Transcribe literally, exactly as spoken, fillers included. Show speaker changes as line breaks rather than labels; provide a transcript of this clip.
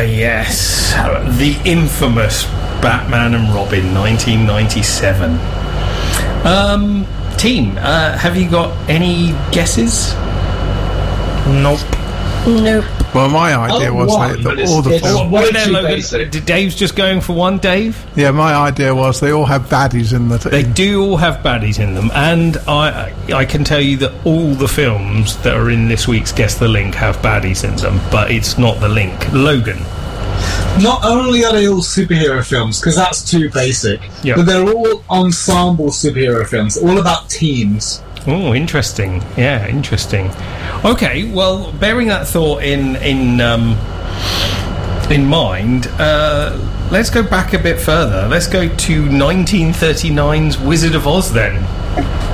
yes. The infamous Batman and Robin, nineteen ninety-seven. Um, team, uh, have you got any guesses?
Nope.
Nope.
Well, my idea
Oh,
was
one,
that
but
all the
it's-
films.
way
Well,
too
Logan,
basic.
D- Dave's just going for one, Dave?
Yeah, my idea was they all have baddies in the. T-
They do all have baddies in them, and I I can tell you that all the films that are in this week's Guess the Link have baddies in them, but it's not the link. Logan.
Not only are they all superhero films, because that's too basic,
Yep.
but they're all ensemble superhero films, all about teams.
Oh, interesting. Yeah, interesting. Okay, well, bearing that thought in in um, in mind, uh, let's go back a bit further. Let's go to nineteen thirty-nine's Wizard of Oz then.